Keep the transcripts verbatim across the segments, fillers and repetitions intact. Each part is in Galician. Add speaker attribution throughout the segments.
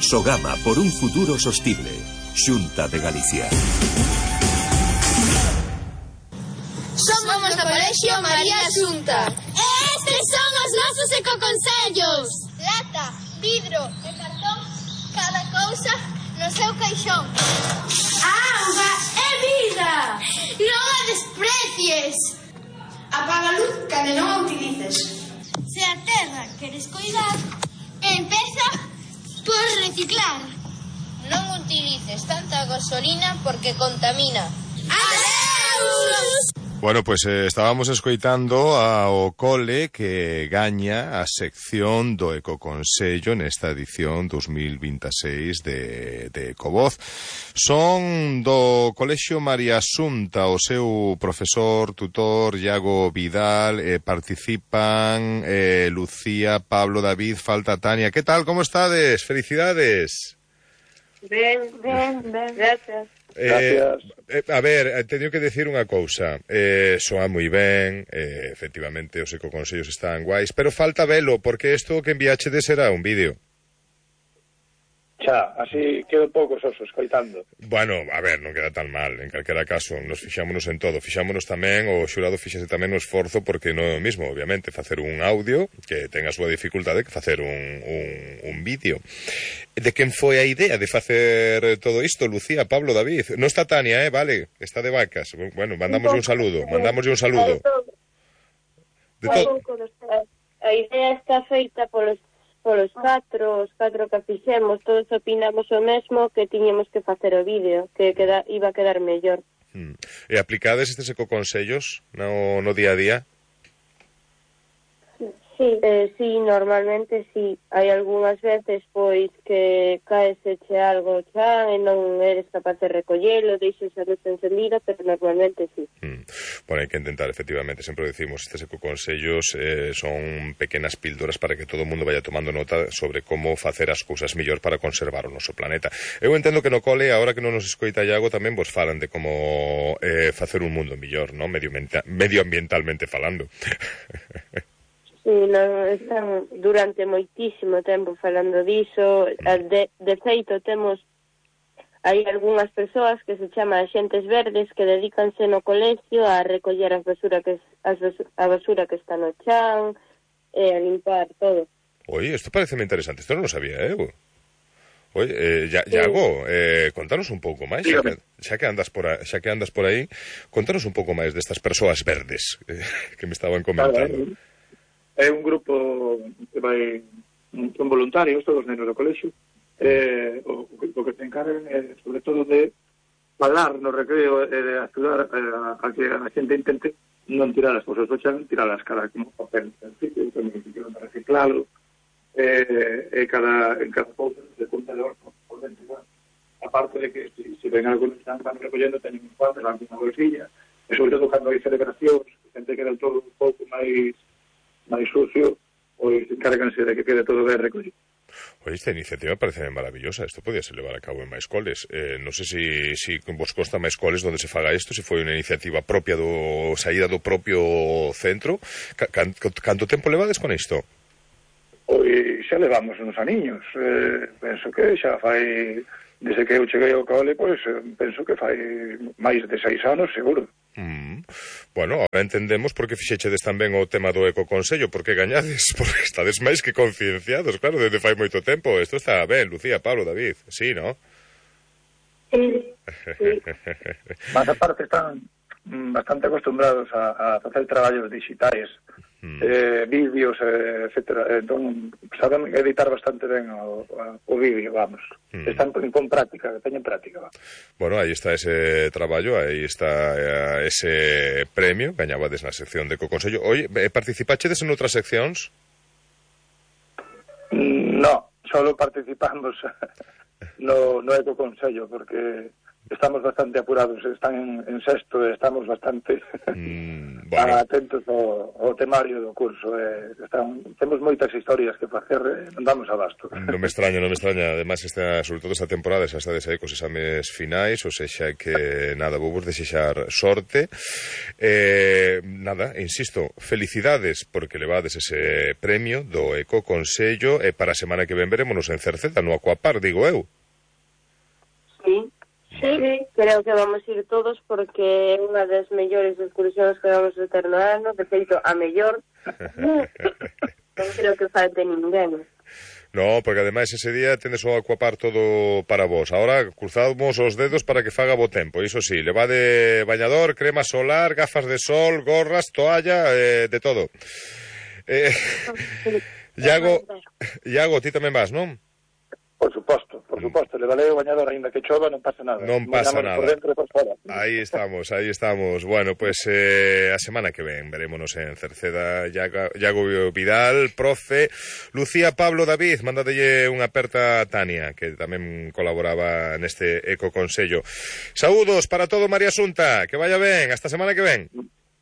Speaker 1: Sogama por un futuro sostible. Xunta de Galicia.
Speaker 2: Somos do Colexio María Xunta. E estes son os nosos ecoconsellos.
Speaker 3: Lata, vidro e cartón, cada cousa no seu caixón.
Speaker 2: A auga é vida. Non a desprecies.
Speaker 4: Apaga a luz cando non a utilices.
Speaker 3: Se a terra queres coidar, empeza por reciclar. Non utilices tanta gasolina porque contamina.
Speaker 2: Adeus!
Speaker 5: Bueno, pues eh, estábamos escoitando ao cole que gaña a sección do Ecoconsello nesta edición dos mil veintiséis de, de Ecovoz. Son do Colexio María Xunta, o seu profesor, tutor, Iago Vidal, eh, participan eh, Lucía, Pablo, David, falta Tania. Que tal, como estades? Felicidades.
Speaker 6: Ben, ben, ben, gracias.
Speaker 5: Eh, eh, a ver, teño que decir unha cousa. Eh, soa moi ben, eh, efectivamente os ecoconsellos están guais, pero falta velo, porque isto que enviachedes era un vídeo.
Speaker 7: Xa, así quedo pouco soso escoitando.
Speaker 5: Bueno, a ver, non queda tan mal, en calquera caso, nos fixámonos en todo, fixámonos tamén, o xurado fixase tamén o esforzo, porque non é o mismo, obviamente, facer un audio, que ten a súa dificultade, que facer un, un, un vídeo. De quen foi a idea de facer todo isto, Lucía, Pablo, David? Non está Tania, eh, vale, está de vacas. Bueno, mandamos un saludo, mandamos un saludo. De todo.
Speaker 6: A idea está feita polos polos catro, os catro que fixemos, todos opinamos o mesmo, que tiñemos que facer o vídeo, que queda, iba a quedar mellor.
Speaker 5: Hmm. E aplicades estes ecoconsellos no, no día a día?
Speaker 6: Sí, eh, sí, normalmente sí. Hai algunhas veces, pois, que caeseche algo xa e non eres capaz de recollelo, deixes a luz encendida, pero normalmente sí.
Speaker 5: Hmm. Bueno, hai que intentar, efectivamente, sempre decimos, estes ecoconsellos eh, son pequenas píldoras para que todo o mundo vaya tomando nota sobre como facer as cousas mellor para conservar o noso planeta. Eu entendo que no cole, agora que non nos escoita Iago, tamén vos falan de como eh, facer un mundo mellor, ¿no? Medioambientalmente falando.
Speaker 6: Sí, non, están durante moitísimo tempo falando diso. De, de feito, temos hai algunhas persoas que se chama Axentes Verdes que dedícanse no colegio a recoller as basura que, as, a basura que está no chan e a limpar todo.
Speaker 5: Oye, isto parece moi interesante, isto non lo sabía, eh? Oye, eh, ya, Iago, eh, contanos un pouco máis, xa que, xa que andas por a, xa que andas por aí, contanos un pouco máis destas persoas verdes eh, que me estaban comentando.
Speaker 7: É un grupo que vai, son voluntarios, todos nenos do colexio, eh, o, o que se encargan é, sobre todo, de falar no recreo e de ajudar a, a que a xente intente non tirar as cousas do chan, tirar as caras como papel, tamén que quedan de reciclalo, eh, e cada, en cada cousa se conta de orco por dentro, ¿no? Aparte de que se si, si ven algo que están recollendo, teñen un cuadro, alguna bolsilla, e sobre todo cando hai celebracións, xente queda todo un pouco máis máis sucio, pois encárganse de que quede todo ben recollido.
Speaker 5: Oye, esta iniciativa parece maravillosa. Isto podía ser levar a cabo en máis coles. Eh, non sei se si, si vos consta máis coles onde se faga isto, se foi unha iniciativa propia do saída do propio centro. Can, canto tempo levades con isto?
Speaker 7: Pois xa levamos uns aniños. Eh, penso que xa fai, desde que eu cheguei ao cole, pois penso que fai máis de seis anos, seguro.
Speaker 5: Mm. Bueno, ahora entendemos por que fixechedes tamén o tema do ecoconsello, porque gañades, porque estades máis que concienciados, claro, desde fai moito tempo. Isto está ben, Lucía, Pablo, David, sí, ¿no?
Speaker 6: Sí, sí.
Speaker 7: Mas aparte están bastante acostumbrados a, a facer traballos digitais, mm. eh, vídeos, eh, etcétera. Entón, saben editar bastante ben o, o vídeo, vamos. Mm. Están con práctica, teñen práctica. Va.
Speaker 5: Bueno, aí está ese traballo, aí está uh, ese premio, gañabades na sección de Ecoconsello. Oye, participachedes en outras seccións?
Speaker 7: No, solo participamos no, no Ecoconsello, porque estamos bastante apurados, están en, en sexto e estamos bastante
Speaker 5: mm, bueno.
Speaker 7: atentos ao, ao temario do curso. Eh, están, temos moitas historias que facer, eh, non damos abasto.
Speaker 5: Non me extraña, non me extraña. Además, esta, sobre todo esta temporada, xa estades aí cos exames finais, ou sexa que, nada, vou vos desexar sorte. Eh, nada, insisto, felicidades porque levades ese premio do Ecoconsello e para a semana que ven verémonos en Cerceda, no Aquapar, digo eu.
Speaker 6: Sí, sí, creo que vamos ir todos porque é unha das mellores excursións que vamos a ter no ano, de feito, a mellor. Non creo que falte ninguén.
Speaker 5: No, porque ademais ese día tendes o Aquapar todo para vos. Ahora cruzamos os dedos para que faga bo tempo. Iso sí, levade bañador, crema solar, gafas de sol, gorras, toalla, eh, de todo. Eh, Iago, Iago, ti tamén vas, non?
Speaker 7: Por suposto, por suposto, le valeu o bañador, ainda que chova, non pasa nada.
Speaker 5: Non pasa nada.
Speaker 7: Por dentro e por fora.
Speaker 5: Aí estamos, aí estamos. Bueno, pues eh, a semana que ven verémonos en Cerceda. Iago Vidal, profe, Lucía, Pablo, David, mandadelle unha aperta a Tania, que tamén colaboraba neste Ecoconsello. Saúdos para todo, María Asunta, que vaya ben, hasta semana que ven.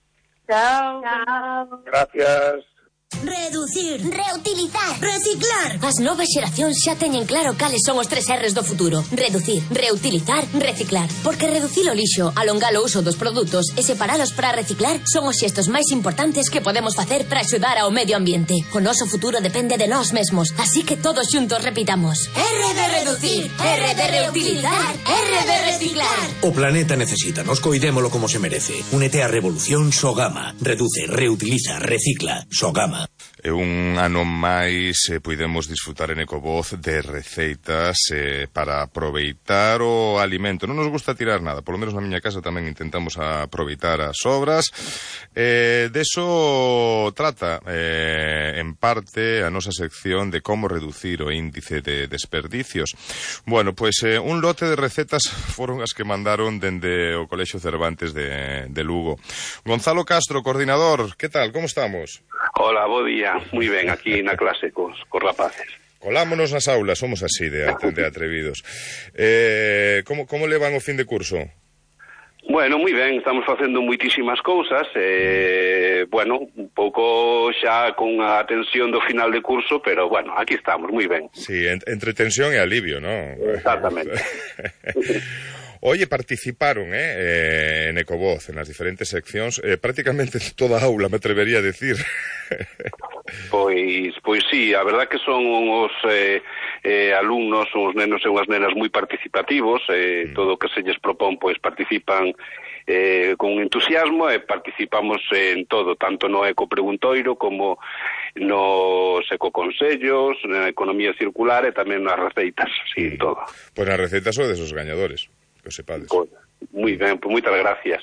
Speaker 6: Chao. Chao.
Speaker 7: Gracias.
Speaker 2: Reducir, reutilizar, reciclar. As novas xeracións xa teñen claro cales son os tres R's do futuro. Reducir, reutilizar, reciclar. Porque reducir o lixo, alongar o uso dos produtos e separalos para reciclar son os xestos máis importantes que podemos facer para axudar ao medio ambiente. O noso futuro depende de nós mesmos, así que todos xuntos repitamos: R de reducir, R de reutilizar, R de reciclar.
Speaker 1: O planeta necesita, nos coidémolo como se merece. Únete á revolución Sogama. Reduce, reutiliza, recicla. Sogama.
Speaker 5: E un ano máis eh, podemos disfrutar en Ecovoz de receitas eh, para aproveitar o alimento. Non nos gusta tirar nada, polo menos na miña casa tamén intentamos aproveitar as sobras. Eh, deso trata eh, en parte a nosa sección de como reducir o índice de desperdicios. Bueno, pois pues, eh, un lote de recetas foron as que mandaron dende o Colexio Cervantes de, de Lugo. Gonzalo Castro, coordinador, que tal, como estamos?
Speaker 8: Hola, bo día. Moi ben, aquí na clase cos, cos rapaces.
Speaker 5: Colámonos nas aulas, somos así de, de atrevidos. Eh, como, como levan o fin de curso?
Speaker 8: Bueno, moi ben, estamos facendo moitísimas cousas, eh, bueno, un pouco xa con a tensión do final de curso, pero bueno, aquí estamos, moi ben.
Speaker 5: Sí, en, entre tensión e alivio, ¿no?
Speaker 8: Exactamente.
Speaker 5: Oye, participaron eh, eh, en Ecovoz, en las diferentes seccións, eh, prácticamente toda a aula, me atrevería a decir.
Speaker 8: Pois, pois sí, a verdad que son os eh, eh, alumnos, os nenos e unhas nenas moi participativos, eh, mm. todo o que se lles propón, pois participan eh, con entusiasmo e participamos en todo, tanto no Ecopreguntoiro como nos ecoconsellos, na economía circular e tamén nas receitas, sí, mm. todo.
Speaker 5: Pois nas receitas son desos gañadores. Que sepades.
Speaker 8: Moi ben, pues moitas gracias.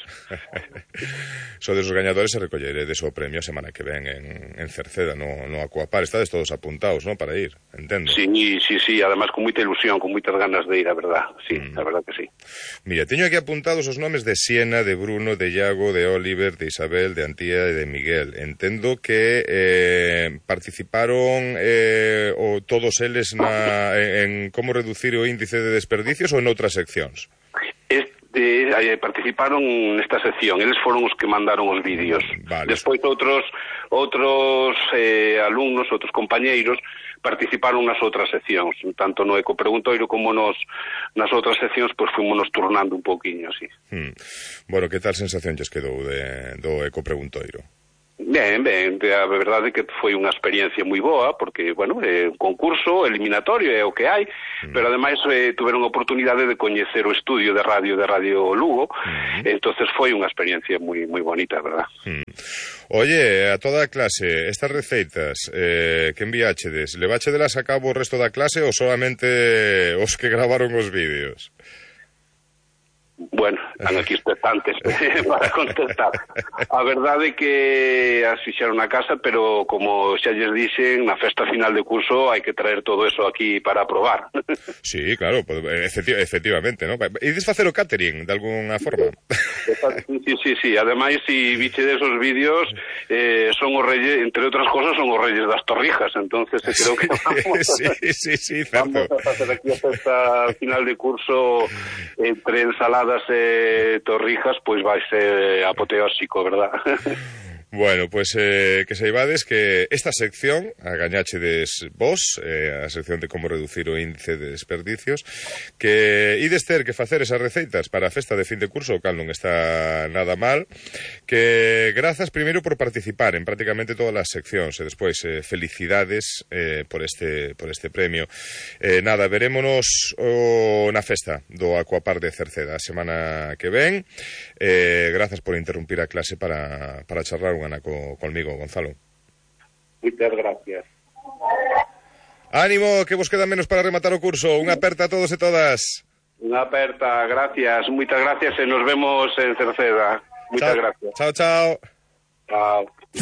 Speaker 5: Sodes os gañadores e recolleredes o premio a semana que ven en, en Cerceda, no, no Aquapar. Estades todos apuntados, ¿no?, para ir, entendo.
Speaker 8: Sí, sí, sí, además con moita ilusión, con moitas ganas de ir, a verdad. Sí, mm. a verdad que sí.
Speaker 5: Mira, teño aquí apuntados os nomes de Siena, de Bruno, de Iago, de Oliver, de Isabel, de Antía e de Miguel. Entendo que eh, participaron eh, o todos eles na, en, en como reducir o índice de desperdicios ou en outras seccións?
Speaker 8: Este, eh, participaron nesta sección, eles foron os que mandaron os vídeos. Vale. Despois outros outros eh, alumnos, outros compañeiros participaron nas outras seccións, tanto no Ecopreguntoiro como nos nas outras seccións, pois fuimos nos turnando un pouquiño, así.
Speaker 5: Hmm. Bueno, que tal sensación lles quedou de, do Ecopreguntoiro?
Speaker 8: Ben, ben, a verdade é que foi unha experiencia moi boa, porque, bueno, é un concurso eliminatorio, é o que hai, mm. pero ademais eh, tuveron a oportunidade de coñecer o estudio de radio de Radio Lugo, mm. entonces foi unha experiencia moi moi bonita, verdad.
Speaker 5: Mm. Oye, a toda a clase, estas receitas eh, que enviáchedes, leváchedelas a cabo o resto da clase ou solamente os que gravaron os vídeos?
Speaker 8: Bueno, están aquí expectantes para contestar. A verdade é que as fixeron na casa, pero como xa lles dixen, na festa final de curso hai que traer todo eso aquí para probar.
Speaker 5: Sí, claro, efecti efectivamente, ¿no? Ides facer o catering, de alguna forma?
Speaker 8: Sí, sí, sí. Ademais, si biche desos vídeos, eh, son os reyes, entre outras cosas, son os reyes das torrijas, entonces sí, creo que vamos,
Speaker 5: sí, sí, sí, certo.
Speaker 8: Vamos a facer aquí a festa final de curso entre ensalada empanadas e torrijas, pois vai ser apoteósico, verdad?
Speaker 5: Bueno, pois pues, eh, que saibades que esta sección a gañáchedes vos, eh, a sección de como reducir o índice de desperdicios, que ides ter que facer esas receitas para a festa de fin de curso, o cal non está nada mal, que grazas primeiro por participar en prácticamente todas as seccións, e despois eh, felicidades eh, por este por este premio. Eh, nada, verémonos o, na festa do Aquapar de Cerceda a semana que ven. Eh, grazas por interrumpir a clase para, para charlar un ana co, conmigo, Gonzalo.
Speaker 8: Muchas gracias.
Speaker 5: Ánimo, que vos queda menos para rematar o curso. Unha aperta a todos e todas.
Speaker 8: Unha aperta, gracias, moitas gracias e nos vemos en Cerceda. Moitas
Speaker 5: chao.
Speaker 8: gracias.
Speaker 5: Chao, chao.
Speaker 8: Chao.